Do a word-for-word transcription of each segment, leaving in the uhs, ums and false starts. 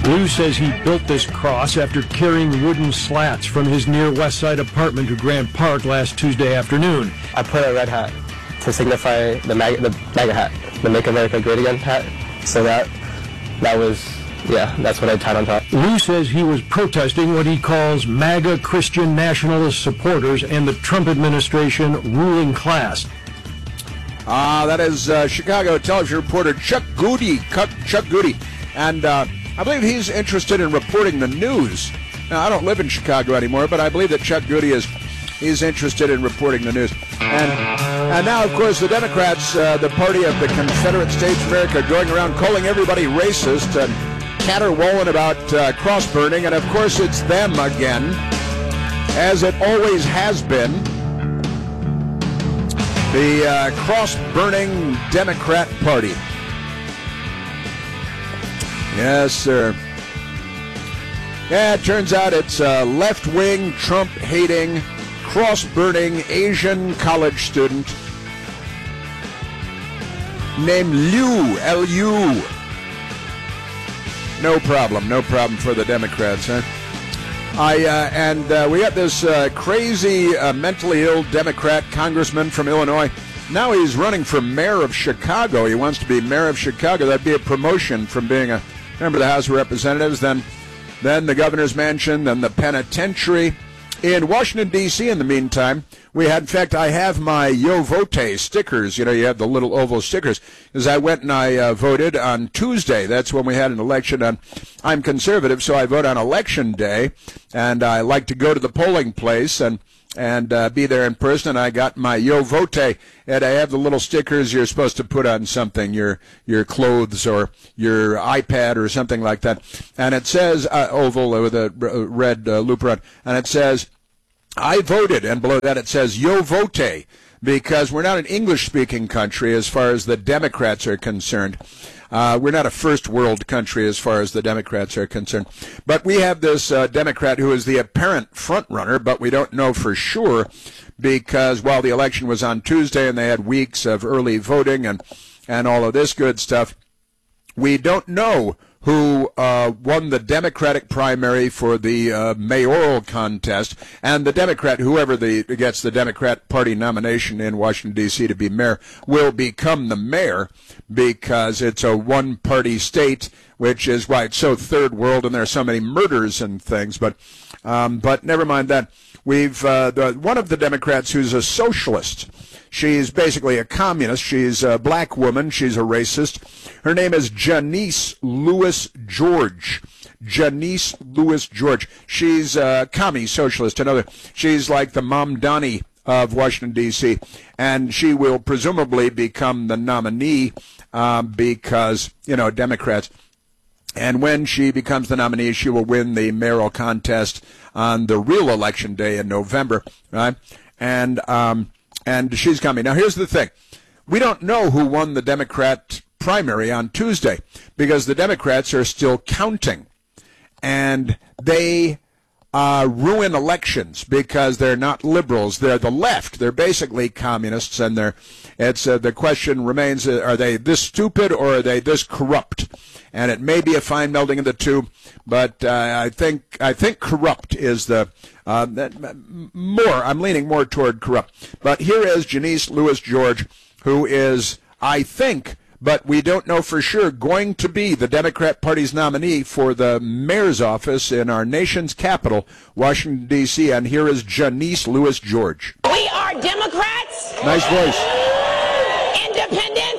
Lou says he built this cross after carrying wooden slats from his near West Side apartment to Grant Park last Tuesday afternoon. I put a red hat to signify the MAGA, the MAGA hat, the Make America Great Again hat. So that that was, yeah, that's what I tied on top. Lou says he was protesting what he calls MAGA Christian nationalist supporters and the Trump administration ruling class. Ah, uh, that is uh, Chicago television reporter Chuck Goody. Chuck, Chuck Goody. And uh, I believe he's interested in reporting the news. Now, I don't live in Chicago anymore, but I believe that Chuck Goody is he's interested in reporting the news. And and now, of course, the Democrats, uh, the party of the Confederate States of America, going around calling everybody racist and caterwauling about uh, cross-burning. And, of course, it's them again, as it always has been. The uh, cross-burning Democrat Party. Yes, sir. Yeah, it turns out it's a left-wing, Trump-hating, cross-burning Asian college student named Liu, L U. No problem, no problem for the Democrats, huh? I uh, and uh, we got this uh, crazy, uh, mentally ill Democrat congressman from Illinois. Now he's running for mayor of Chicago. He wants to be mayor of Chicago. That'd be a promotion from being a member of the House of Representatives, then, then the governor's mansion, then the penitentiary. In Washington, D C, in the meantime, we had, in fact, I have my Yo Vote stickers. You know, you have the little oval stickers. Because I went and I uh, voted on Tuesday. That's when we had an election. On, I'm conservative, so I vote on election day. And I like to go to the polling place and and uh, be there in person. And I got my Yo Vote. And I have the little stickers you're supposed to put on something, your your clothes or your iPad or something like that. And it says, uh, oval with a red uh, loop around, and it says, I voted, and below that it says, Yo Vote, because we're not an English-speaking country as far as the Democrats are concerned. Uh, we're not a first-world country as far as the Democrats are concerned. But we have this uh, Democrat who is the apparent front-runner, but we don't know for sure because while the election was on Tuesday and they had weeks of early voting and, and all of this good stuff, we don't know who uh, won the Democratic primary for the uh, mayoral contest, and the Democrat, whoever the, gets the Democrat Party nomination in Washington, D C to be mayor, will become the mayor because it's a one-party state, which is why it's so third world and there are so many murders and things. But um, but never mind that. We've uh, the, one of the Democrats who's a socialist. She's basically a communist. She's a black woman. She's a racist. Her name is Janice Lewis George. Janice Lewis George. She's a commie socialist. Another. She's like the Mamdani of Washington, D C, and she will presumably become the nominee um, because, you know, Democrats. And when she becomes the nominee, she will win the mayoral contest on the real election day in November, right? And um, and she's coming. Now, here's the thing. We don't know who won the Democrat primary on Tuesday because the Democrats are still counting. And they uh, ruin elections because they're not liberals. They're the left. They're basically communists. And they're, it's uh, the question remains, uh, are they this stupid or are they this corrupt? And it may be a fine melding of the two, but uh, I think I think corrupt is the uh, more. I'm leaning more toward corrupt. But here is Janice Lewis George, who is, I think, but we don't know for sure, going to be the Democrat Party's nominee for the mayor's office in our nation's capital, Washington, D C. And here is Janice Lewis George. We are Democrats. Nice voice. Independents.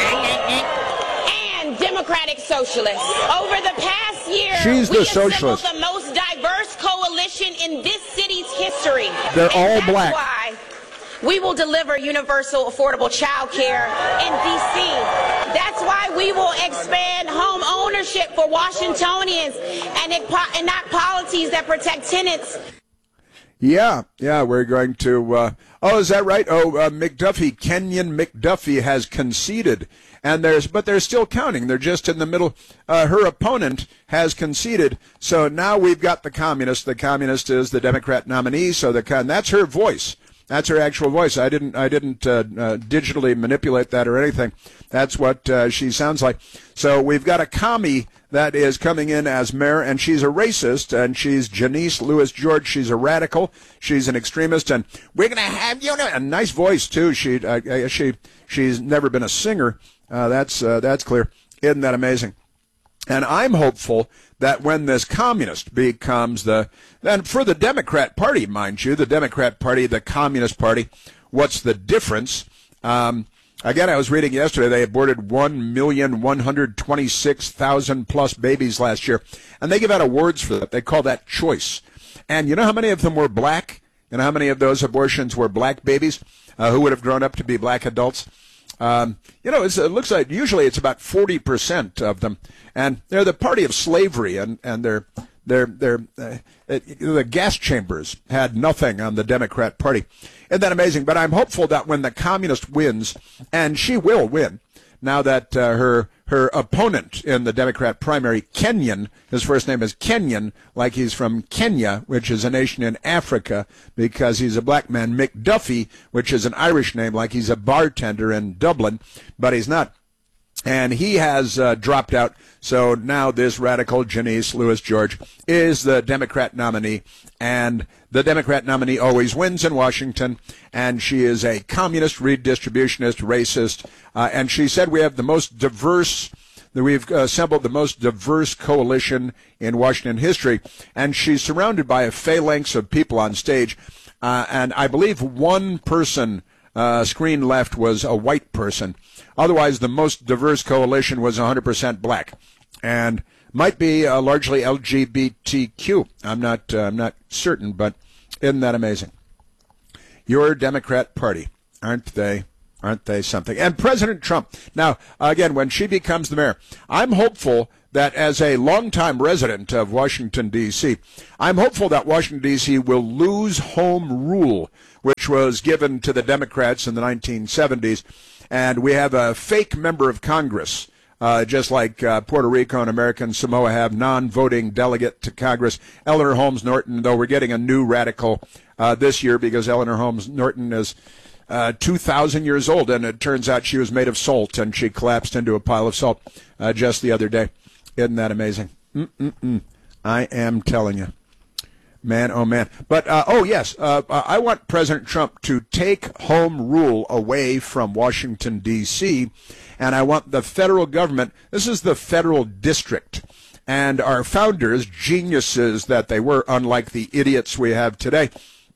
Democratic Socialists. Over the past year, She's the we socialist. assembled the most diverse coalition in this city's history. They're and all that's black. Why we will deliver universal affordable child care in D C. That's why we will expand home ownership for Washingtonians and, it, and not policies that protect tenants. Yeah, yeah, we're going to, uh, oh, is that right? Oh, uh, McDuffie, Kenyon McDuffie has conceded, and there's, but they're still counting. They're just in the middle. Uh, her opponent has conceded, so now we've got the communist. The communist is the Democrat nominee, so the, and that's her voice. That's her actual voice. I didn't I didn't uh, uh, digitally manipulate that or anything. That's what uh, she sounds like. So we've got a commie that is coming in as mayor, and she's a racist, and she's Janice Lewis George. She's a radical. She's an extremist, and we're going to have, you know, a nice voice, too. She uh, she She's never been a singer. Uh, that's uh, that's clear. Isn't that amazing? And I'm hopeful that when this communist becomes the, and for the Democrat Party, mind you, the Democrat Party, the Communist Party, what's the difference? Um, again, I was reading yesterday they aborted one million one hundred twenty-six thousand plus babies last year, and they give out awards for that. They call that choice. And you know how many of them were black? You know how many of those abortions were black babies uh, who would have grown up to be black adults? Um, you know, it's, it looks like usually it's about forty percent of them, and they're the party of slavery, and, and they're, they're, they're, uh, it, the gas chambers had nothing on the Democrat Party. Isn't that amazing? But I'm hopeful that when the communist wins, and she will win, now that uh, her her opponent in the Democrat primary, Kenyon, his first name is Kenyon, like he's from Kenya, which is a nation in Africa, because he's a black man, McDuffie, which is an Irish name, like he's a bartender in Dublin, but he's not. And he has uh, dropped out, so now this radical Janice Lewis George is the Democrat nominee, and the Democrat nominee always wins in Washington, and she is a communist, redistributionist, racist, uh, and she said we have the most diverse, that we've assembled the most diverse coalition in Washington history, and she's surrounded by a phalanx of people on stage, uh, and I believe one person uh, screen left was a white person. Otherwise, the most diverse coalition was one hundred percent black, and might be uh, largely L G B T Q. I'm not, uh, I'm not certain, but isn't that amazing? Your Democrat Party, aren't they? Aren't they something? And President Trump. Now, again, when she becomes the mayor, I'm hopeful that as a longtime resident of Washington, D C, I'm hopeful that Washington, D C will lose home rule, which was given to the Democrats in the nineteen seventies. And we have a fake member of Congress, uh, just like uh, Puerto Rico and American Samoa have non-voting delegate to Congress, Eleanor Holmes Norton, though we're getting a new radical uh, this year because Eleanor Holmes Norton is uh, two thousand years old, and it turns out she was made of salt, and she collapsed into a pile of salt uh, just the other day. Isn't that amazing? Mm-mm-mm. I am telling you. Man, oh man. But, uh, oh yes, uh, I want President Trump to take home rule away from Washington, D C, and I want the federal government, this is the federal district, and our founders, geniuses that they were, unlike the idiots we have today,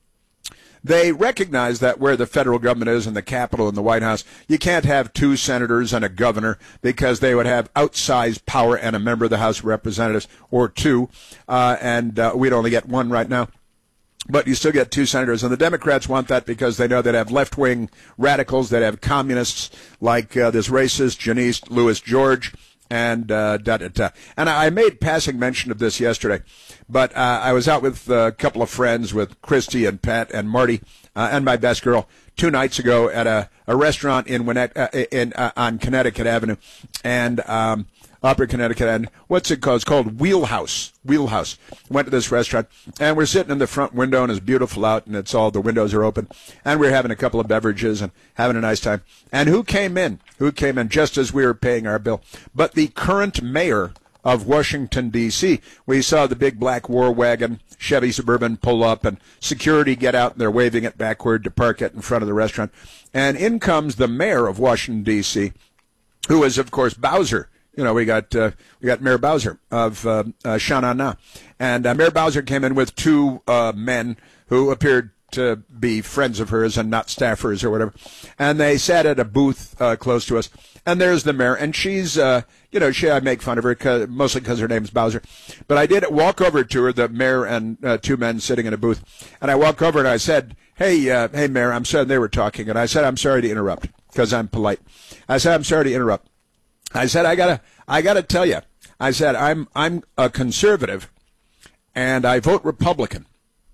they recognize that where the federal government is in the Capitol and the White House, you can't have two senators and a governor because they would have outsized power and a member of the House of Representatives or two, uh, and uh, we'd only get one right now. But you still get two senators, and the Democrats want that because they know they'd have left-wing radicals, they'd have communists like uh, this racist Janice Lewis George, and uh, da da da. And I made passing mention of this yesterday, but uh, I was out with a couple of friends, with Christy and Pat and Marty uh, and my best girl, two nights ago at a, a restaurant in Winnet, uh, in uh, on Connecticut Avenue, and um, Upper Connecticut, and what's it called? It's called Wheelhouse. Wheelhouse. Went to this restaurant, and we're sitting in the front window, and it's beautiful out, and it's all, the windows are open, and we're having a couple of beverages and having a nice time. And who came in? Who came in just as we were paying our bill? But the current mayor of Washington, D C. We saw the big black war wagon, Chevy Suburban, pull up, and security get out, and they're waving it backward to park it in front of the restaurant. And in comes the mayor of Washington, D C, who is, of course, Bowser. You know, we got uh, we got Mayor Bowser of uh, uh, Sha-Na-Na. And uh, Mayor Bowser came in with two uh, men who appeared to be friends of hers and not staffers or whatever. And they sat at a booth uh, close to us. And there's the mayor. And she's, uh, you know, she I make fun of her cause, mostly because her name's Bowser. But I did walk over to her, the mayor and uh, two men sitting in a booth. And I walked over and I said, hey, uh, hey, Mayor, I'm sorry. They were talking. And I said, I'm sorry to interrupt because I'm polite. I said, I'm sorry to interrupt. I said, I gotta, I gotta tell you. I said, I'm, I'm a conservative, and I vote Republican,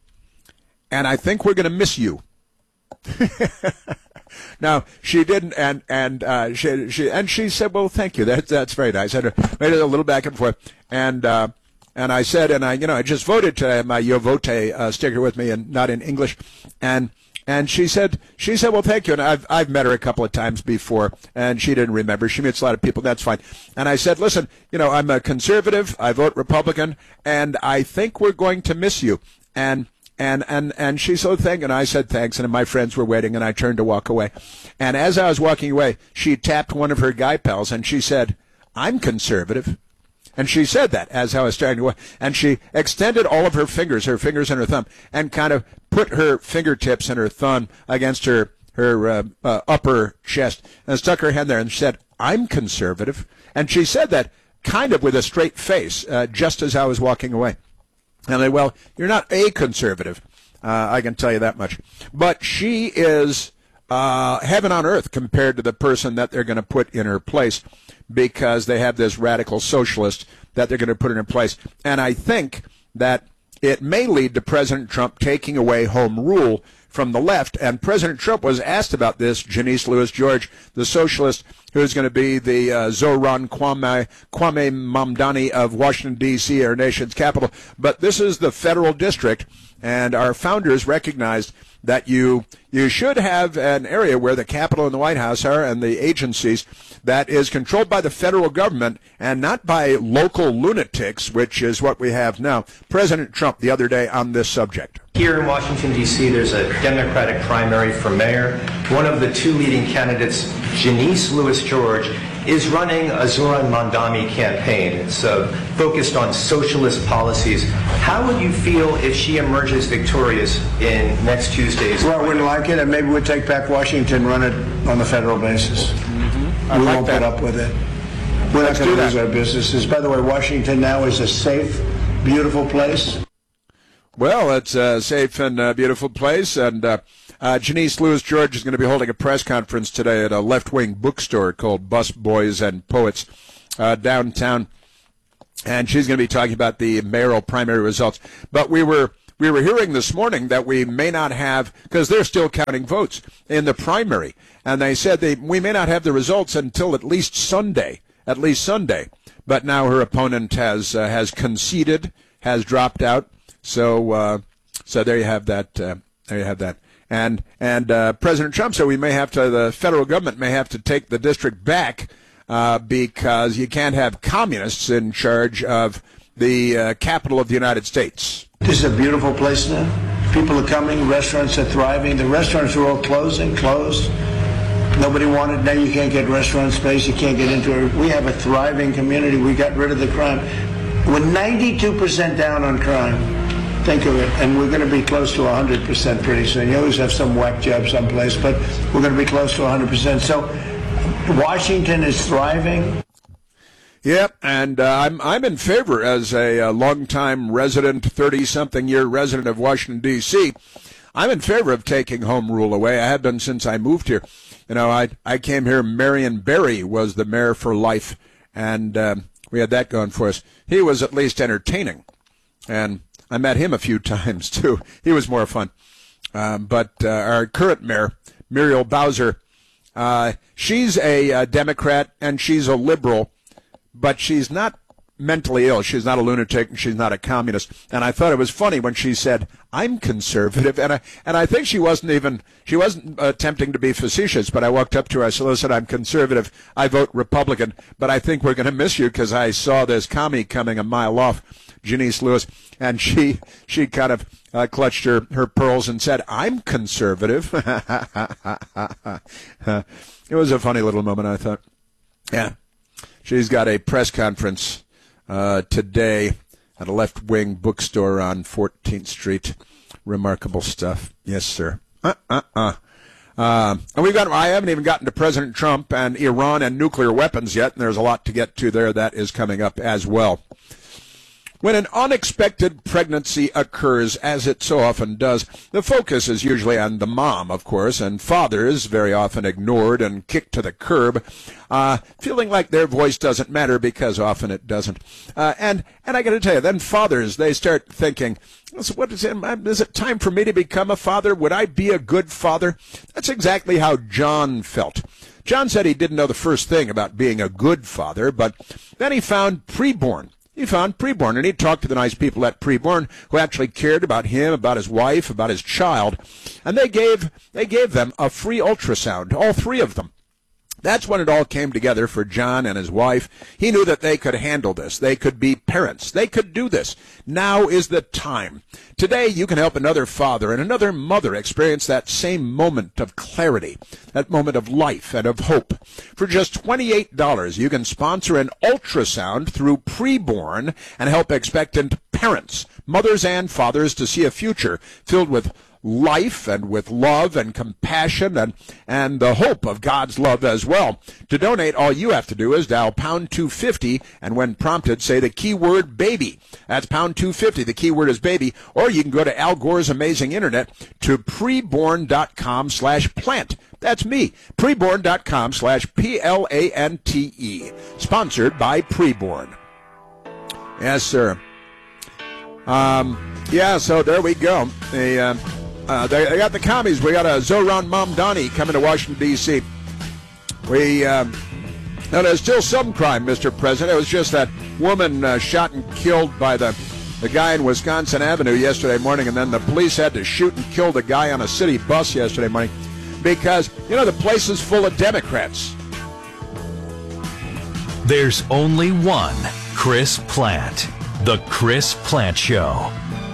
and I think we're gonna miss you. Now she didn't, and and uh, she she and she said, well, thank you. That's that's very nice. I made it a little back and forth, and uh, and I said, and I, you know, I just voted today. My Yo Vote uh, sticker with me, and not in English, and. And she said, she said, well, thank you. And I've, I've met her a couple of times before, and she didn't remember. She meets a lot of people. That's fine. And I said, listen, you know, I'm a conservative. I vote Republican, and I think we're going to miss you. And And and and she said, thank you. And I said thanks, and my friends were waiting, and I turned to walk away. And as I was walking away, she tapped one of her guy pals, and she said, I'm conservative. And she said that as I was starting to walk. And she extended all of her fingers, her fingers and her thumb, and kind of put her fingertips and her thumb against her, her uh, uh, upper chest, and stuck her hand there, and she said, I'm conservative. And she said that kind of with a straight face, uh, just as I was walking away. And they, well, you're not a conservative, uh, I can tell you that much. But she is uh, heaven on earth compared to the person that they're going to put in her place, because they have this radical socialist that they're going to put in her place. And I think that it may lead to President Trump taking away home rule from the left. And President Trump was asked about this, Janice Lewis George, the socialist who's going to be the uh, Zohran Kwame, Kwame Mamdani of Washington, D C, our nation's capital. But this is the federal district, and our founders recognized that you you should have an area where the Capitol and the White House are, and the agencies, that is controlled by the federal government and not by local lunatics, which is what we have now. President Trump the other day on this subject. Here in Washington, D C, there's a Democratic primary for mayor. One of the two leading candidates, Janice Lewis George, is running a Zohran Mamdani campaign. It's uh, focused on socialist policies. How would you feel if she emerges victorious in next Tuesday's? Well, I wouldn't like it, and maybe we'd take back Washington, run it on the federal basis. Mm-hmm. We like won't that. put up with it. We're Let's not going do to lose that. our businesses. By the way, Washington now is a safe, beautiful place. Well, it's a safe and uh, beautiful place, and uh, uh, Janice Lewis George is going to be holding a press conference today at a left-wing bookstore called Bus Boys and Poets uh, downtown, and she's going to be talking about the mayoral primary results. But we were we were hearing this morning that we may not have, because they're still counting votes in the primary, and they said they we may not have the results until at least Sunday, at least Sunday. But now her opponent has uh, has conceded, has dropped out. So, uh, so there you have that. Uh, there you have that. And and uh, President Trump said we may have to. The federal government may have to take the district back uh, because you can't have communists in charge of the uh, capital of the United States. This is a beautiful place now. People are coming. Restaurants are thriving. The restaurants are all closing, closed. Nobody wanted. Now you can't get restaurant space. You can't get into it. We have a thriving community. We got rid of the crime. We're ninety-two percent down on crime. Think of it, and we're going to be close to one hundred percent pretty soon. You always have some whack job someplace, but we're going to be close to one hundred percent. So Washington is thriving. Yep, and uh, I'm I'm in favor as a, a longtime resident, thirty-something year resident of Washington, D C. I'm in favor of taking home rule away. I have been since I moved here. You know, I I came here. Marion Barry was the mayor for life, and um, we had that going for us. He was at least entertaining, and I met him a few times, too. He was more fun. Um, but uh, our current mayor, Muriel Bowser, uh, she's a, a Democrat and she's a liberal, but she's not mentally ill. She's not a lunatic and she's not a communist. And I thought it was funny when she said, I'm conservative. And I, and I think she wasn't even, she wasn't attempting to be facetious, but I walked up to her, I said, listen, I'm conservative. I vote Republican, but I think we're going to miss you because I saw this commie coming a mile off, Janice Lewis, and she she kind of uh, clutched her, her pearls and said, I'm conservative. It was a funny little moment, I thought. Yeah. She's got a press conference uh, today at a left-wing bookstore on fourteenth Street. Remarkable stuff. Yes, sir. Uh-uh-uh. Uh, and we've got, I haven't even gotten to President Trump and Iran and nuclear weapons yet, and there's a lot to get to there. That is coming up as well. When an unexpected pregnancy occurs, as it so often does, the focus is usually on the mom, of course, and fathers, very often ignored and kicked to the curb, uh, feeling like their voice doesn't matter because often it doesn't. Uh, and, and I got to tell you, then fathers, they start thinking, what is it, is it time for me to become a father? Would I be a good father? That's exactly how John felt. John said he didn't know the first thing about being a good father, but then he found preborn. he found Preborn, and he talked to the nice people at Preborn who actually cared about him, about his wife, about his child, and they gave they gave them a free ultrasound, all three of them. That's when it all came together for John and his wife. He knew that they could handle this. They could be parents. They could do this. Now is the time. Today, you can help another father and another mother experience that same moment of clarity, that moment of life and of hope. For just twenty-eight dollars, you can sponsor an ultrasound through Preborn and help expectant parents, mothers and fathers, to see a future filled with life and with love and compassion and, and the hope of God's love as well. To donate, all you have to do is dial pound two fifty, and when prompted, say the keyword baby. That's pound two fifty. The keyword is baby. Or you can go to Al Gore's amazing internet to preborn.com slash plant. That's me. Preborn.com slash P L A N T E. Sponsored by Preborn. Yes, sir. Um, yeah, so there we go. The, uh, uh, they, they got the commies. We got a Zohran Mamdani coming to Washington, D C We, um, now there's still some crime, Mister President. It was just that woman uh, shot and killed by the, the guy in Wisconsin Avenue yesterday morning, and then the police had to shoot and kill the guy on a city bus yesterday morning because, you know, the place is full of Democrats. There's only one Chris Plante. The Chris Plante Show.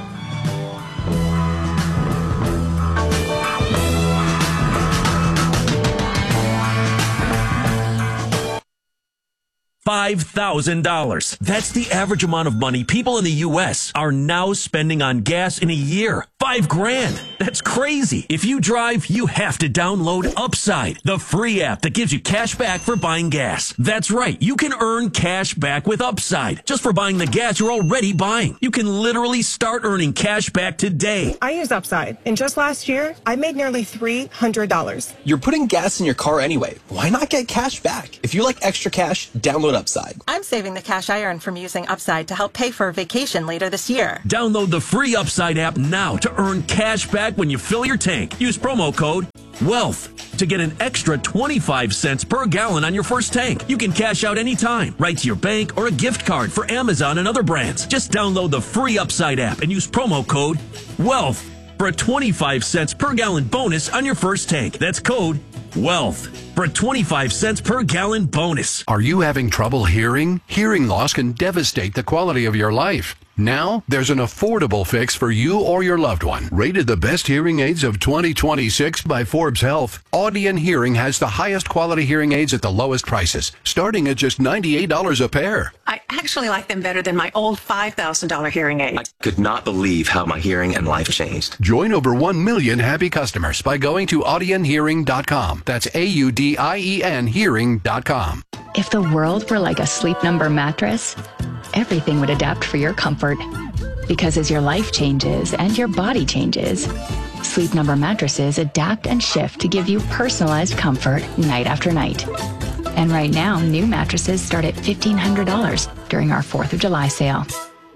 five thousand dollars. That's the average amount of money people in the U S are now spending on gas in a year. Five grand. That's crazy. If you drive, you have to download Upside, the free app that gives you cash back for buying gas. That's right. You can earn cash back with Upside just for buying the gas you're already buying. You can literally start earning cash back today. I use Upside, and just last year, I made nearly three hundred dollars. You're putting gas in your car anyway. Why not get cash back? If you like extra cash, download Upside. I'm saving the cash I earn from using Upside to help pay for a vacation later this year. Download the free Upside app now to earn cash back when you fill your tank. Use promo code WEALTH to get an extra twenty-five cents per gallon on your first tank. You can cash out anytime, right to your bank or a gift card for Amazon and other brands. Just download the free Upside app and use promo code WEALTH for a twenty-five cents per gallon bonus on your first tank. That's code WEALTH for a twenty-five cents per gallon bonus. Are you having trouble hearing? Hearing loss can devastate the quality of your life. Now, there's an affordable fix for you or your loved one. Rated the best hearing aids of twenty twenty-six by Forbes Health, Audion Hearing has the highest quality hearing aids at the lowest prices, starting at just ninety-eight dollars a pair. I actually like them better than my old five thousand dollars hearing aid. I could not believe how my hearing and life changed. Join over one million happy customers by going to audion hearing dot com. That's A U D I E N hearing dot com. If the world were like a Sleep Number mattress, everything would adapt for your comfort. Because as your life changes and your body changes, Sleep Number mattresses adapt and shift to give you personalized comfort night after night. And right now, new mattresses start at fifteen hundred dollars during our fourth of July sale.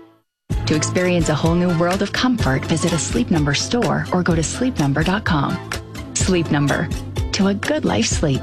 To experience a whole new world of comfort, visit a Sleep Number store or go to sleep number dot com. Sleep Number. To a good life sleep.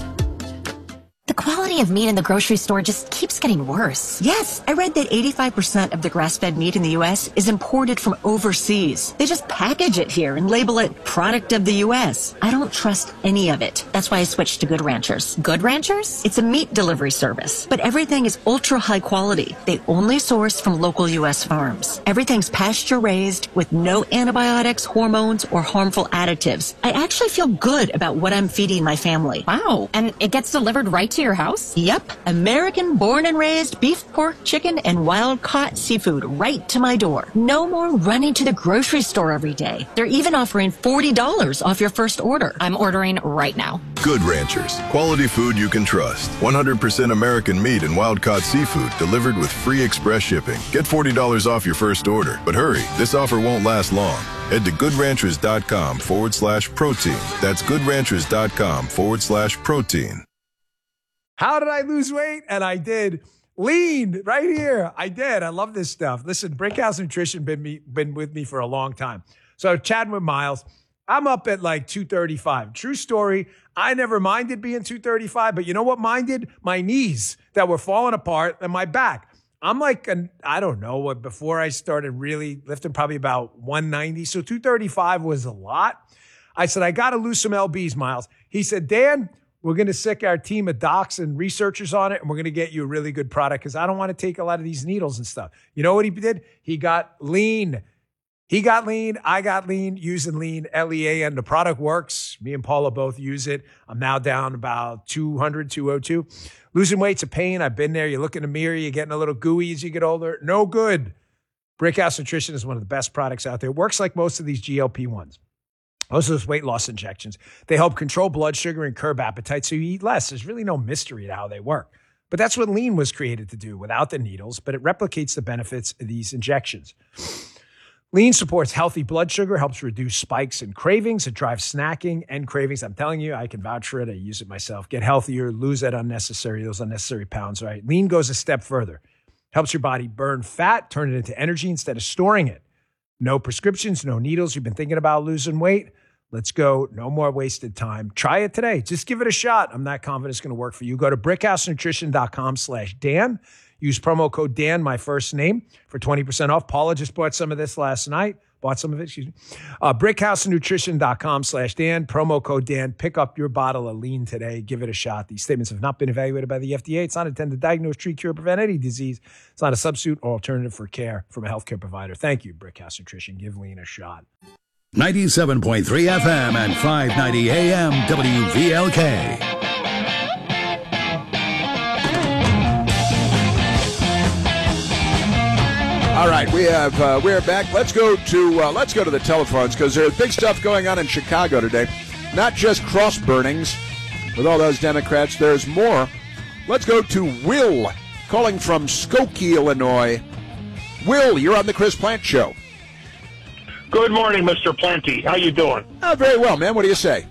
The quality of meat in the grocery store just keeps getting worse. Yes, I read that eighty-five percent of the grass-fed meat in the U S is imported from overseas. They just package it here and label it product of the U S. I don't trust any of it. That's why I switched to Good Ranchers. Good Ranchers? It's a meat delivery service, but everything is ultra high quality. They only source from local U S farms. Everything's pasture-raised with no antibiotics, hormones, or harmful additives. I actually feel good about what I'm feeding my family. Wow, and it gets delivered right to your house? Yep. American born and raised beef, pork, chicken, and wild caught seafood right to my door. No more running to the grocery store every day. They're even offering forty dollars off your first order. I'm ordering right now. Good Ranchers. Quality food you can trust. one hundred percent American meat and wild caught seafood delivered with free express shipping. Get forty dollars off your first order. But hurry, this offer won't last long. Head to goodranchers.com forward slash protein. That's goodranchers.com forward slash protein. How did I lose weight? And I did. Lean right here. I did. I love this stuff. Listen, Brickhouse Nutrition been me, been with me for a long time. So chatting with Miles, I'm up at like two thirty-five. True story. I never minded being two thirty-five, but you know what minded? My knees that were falling apart and my back. I'm like, an, I don't know, what before I started really lifting, probably about one ninety. So two thirty-five was a lot. I said, I got to lose some L Bs, Miles. He said, Dan, we're going to sick our team of docs and researchers on it, and we're going to get you a really good product because I don't want to take a lot of these needles and stuff. You know what he did? He got lean. He got lean. I got lean using lean, L E A N. The product works. Me and Paula both use it. I'm now down about two hundred, two oh two. Losing weight's a pain. I've been there. You look in the mirror, you're getting a little gooey as you get older. No good. Brickhouse Nutrition is one of the best products out there. It works like most of these G L P ones. Most of those weight loss injections. They help control blood sugar and curb appetite so you eat less. There's really no mystery to how they work. But that's what lean was created to do without the needles, but it replicates the benefits of these injections. Lean supports healthy blood sugar, helps reduce spikes and cravings. It drives snacking and cravings. I'm telling you, I can vouch for it. I use it myself. Get healthier, lose that unnecessary, those unnecessary pounds, right? Lean goes a step further. Helps your body burn fat, turn it into energy instead of storing it. No prescriptions, no needles. You've been thinking about losing weight? Let's go. No more wasted time. Try it today. Just give it a shot. I'm not confident it's going to work for you. Go to brickhousenutrition.com slash Dan. Use promo code Dan, my first name, for twenty percent off. Paula just bought some of this last night. Bought some of it, excuse me. Uh, brickhousenutrition.com slash Dan. Promo code Dan. Pick up your bottle of lean today. Give it a shot. These statements have not been evaluated by the F D A. It's not intended to diagnose, treat, cure, prevent any disease. It's not a substitute or alternative for care from a healthcare provider. Thank you, Brickhouse Nutrition. Give lean a shot. ninety-seven point three F M and five ninety A M W V L K. All right, we have uh, we're back. Let's go to uh, let's go to the telephones because there's big stuff going on in Chicago today. Not just cross burnings with all those Democrats. There's more. Let's go to Will, calling from Skokie, Illinois. Will, you're on the Chris Plant Show. Good morning, Mister Planty. How you doing? Oh, very well, man. What do you say?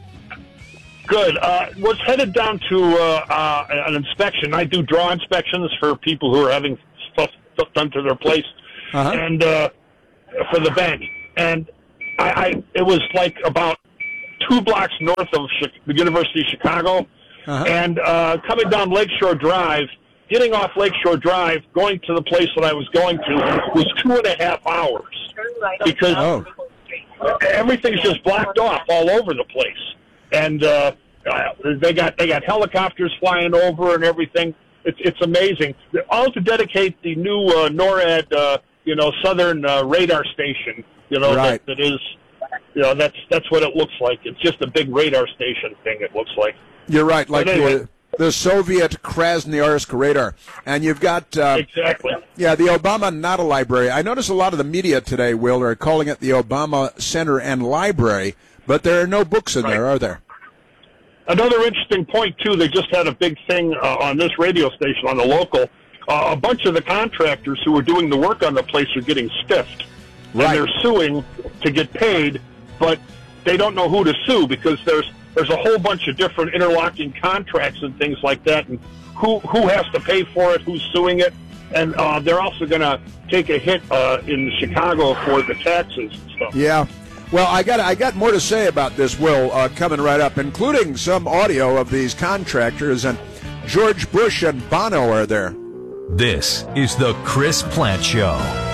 Good. Uh, was headed down to uh, uh, an inspection. I do draw inspections for people who are having stuff, stuff done to their place. Uh-huh. And uh, for the bank, and I, I, it was like about two blocks north of Chi- the University of Chicago, uh-huh. and uh, coming down Lakeshore Drive, getting off Lakeshore Drive, going to the place that I was going to was two and a half hours because oh. everything's just blocked off all over the place, and uh, they got they got helicopters flying over and everything. It's it's amazing. All to dedicate the new uh, NORAD. Uh, you know, Southern uh, radar station, you know, right. that, that is, you know, that's that's what it looks like. It's just a big radar station thing, it looks like. You're right, like anyway, the, the Soviet Krasnoyarsk radar. And you've got... Uh, exactly. Yeah, the Obama Nada Library. I notice a lot of the media today, Will, are calling it the Obama Center and Library, but there are no books in right. there, are there? Another interesting point, too, they just had a big thing uh, on this radio station, on the local. Uh, a bunch of the contractors who were doing the work on the place are getting stiffed. Right. And they're suing to get paid, but they don't know who to sue because there's there's a whole bunch of different interlocking contracts and things like that, and who who has to pay for it, who's suing it, and uh, they're also going to take a hit uh, in Chicago for the taxes and stuff. Yeah. Well, I got I got more to say about this, Will, uh, coming right up, including some audio of these contractors, and George Bush and Bono are there. This is the Chris Plant Show.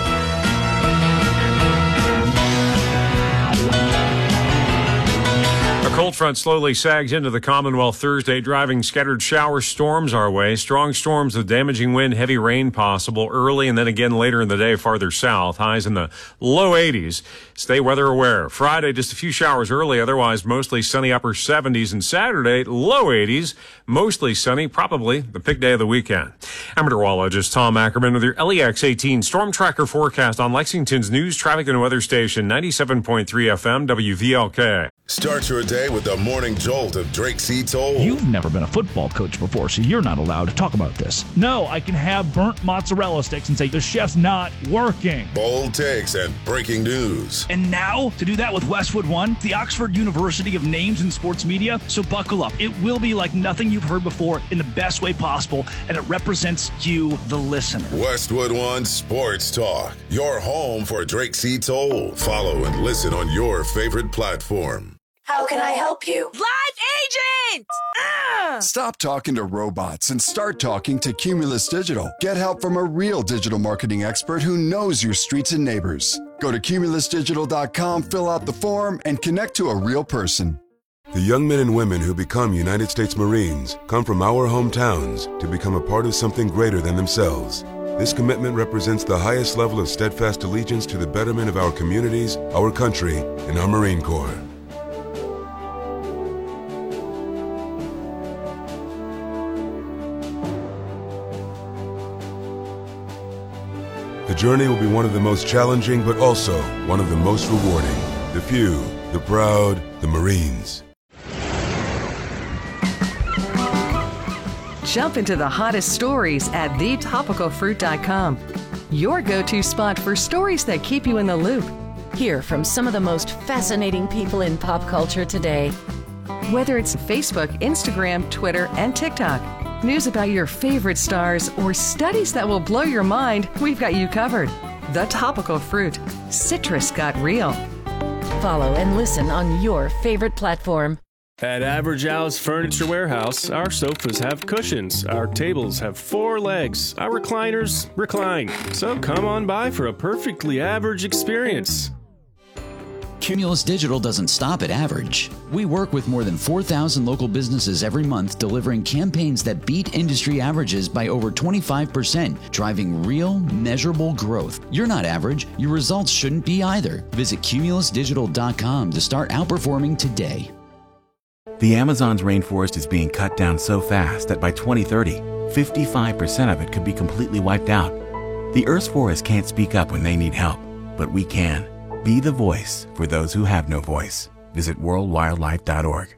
A cold front slowly sags into the Commonwealth Thursday, driving scattered shower storms our way. Strong storms with damaging wind, heavy rain possible early and then again later in the day farther south. Highs in the low eighties. Stay weather aware. Friday, just a few showers early, otherwise mostly sunny upper seventies. And Saturday, low eighties, mostly sunny, probably the big day of the weekend. I'm meteorologist Tom Ackerman with your L E X eighteen Storm Tracker forecast on Lexington's news, traffic, and weather station, ninety-seven point three F M, W V L K. Start your day with the morning jolt of Drake C. Toll. You've never been a football coach before, so you're not allowed to talk about this. No, I can have burnt mozzarella sticks and say the chef's not working. Bold takes and breaking news. And now, to do that with Westwood One, the Oxford University of Names in Sports Media, so buckle up. It will be like nothing you've heard before in the best way possible, and it represents you, the listener. Westwood One Sports Talk, your home for Drake C. Toll. Follow and listen on your favorite platform. How can I help you? Live agent! Ah! Stop talking to robots and start talking to Cumulus Digital. Get help from a real digital marketing expert who knows your streets and neighbors. Go to cumulus digital dot com, fill out the form, and connect to a real person. The young men and women who become United States Marines come from our hometowns to become a part of something greater than themselves. This commitment represents the highest level of steadfast allegiance to the betterment of our communities, our country, and our Marine Corps. The journey will be one of the most challenging, but also one of the most rewarding. The few, the proud, the Marines. Jump into the hottest stories at the topical fruit dot com. Your go-to spot for stories that keep you in the loop. Hear from some of the most fascinating people in pop culture today. Whether it's Facebook, Instagram, Twitter, and TikTok, news about your favorite stars, or studies that will blow your mind, we've got you covered. The Topical Fruit. Citrus got real. Follow and listen on your favorite platform. At Average Al's Furniture Warehouse, our sofas have cushions, our tables have four legs, our recliners recline. So come on by for a perfectly average experience. Cumulus Digital doesn't stop at average. We work with more than four thousand local businesses every month, delivering campaigns that beat industry averages by over twenty-five percent, driving real, measurable growth. You're not average. Your results shouldn't be either. Visit cumulus digital dot com to start outperforming today. The Amazon's rainforest is being cut down so fast that by twenty thirty, fifty-five percent of it could be completely wiped out. The Earth's forests can't speak up when they need help, but we can. Be the voice for those who have no voice. Visit world wildlife dot org.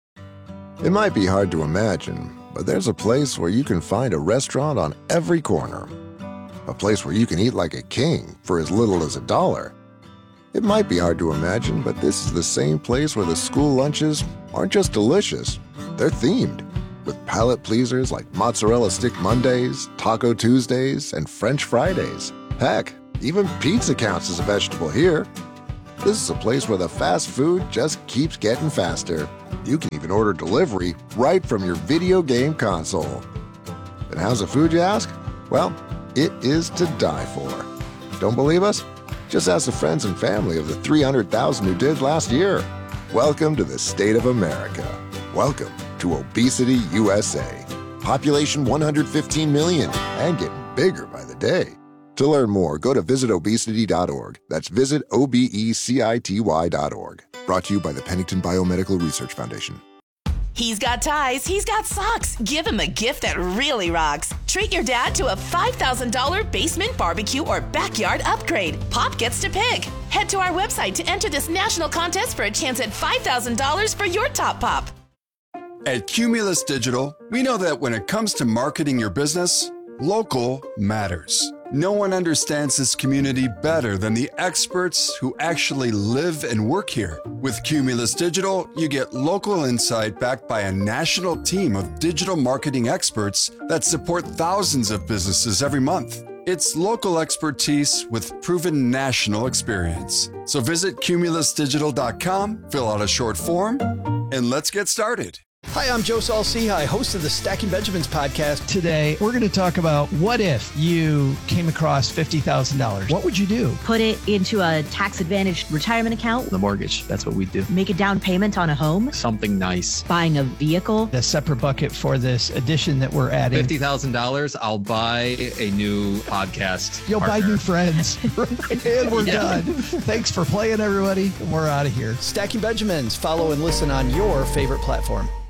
It might be hard to imagine, but there's a place where you can find a restaurant on every corner. A place where you can eat like a king for as little as a dollar. It might be hard to imagine, but this is the same place where the school lunches aren't just delicious, they're themed. With palate pleasers like Mozzarella Stick Mondays, Taco Tuesdays, and French Fridays. Heck, even pizza counts as a vegetable here. This is a place where the fast food just keeps getting faster. You can even order delivery right from your video game console. And how's the food, you ask? Well, it is to die for. Don't believe us? Just ask the friends and family of the three hundred thousand who did last year. Welcome to the state of America. Welcome to Obesity U S A. Population one hundred fifteen million and getting bigger by the day. To learn more, go to visit obesity dot org. That's visit O B E C I T Y dot org. Brought to you by the Pennington Biomedical Research Foundation. He's got ties, he's got socks. Give him a gift that really rocks. Treat your dad to a five thousand dollars basement barbecue or backyard upgrade. Pop gets to pick. Head to our website to enter this national contest for a chance at five thousand dollars for your top pop. At Cumulus Digital, we know that when it comes to marketing your business, local matters. No one understands this community better than the experts who actually live and work here. With Cumulus Digital, you get local insight backed by a national team of digital marketing experts that support thousands of businesses every month. It's local expertise with proven national experience. So visit cumulus digital dot com, fill out a short form, and let's get started. Hi, I'm Joe Saul-Sehy, host of the Stacking Benjamins podcast. Today, we're going to talk about what if you came across fifty thousand dollars? What would you do? Put it into a tax-advantaged retirement account. The mortgage, that's what we do. Make a down payment on a home. Something nice. Buying a vehicle. A separate bucket for this addition that we're adding. fifty thousand dollars, I'll buy a new podcast You'll partner. buy new friends. And we're yeah. done. Thanks for playing, everybody. We're out of here. Stacking Benjamins. Follow and listen on your favorite platform.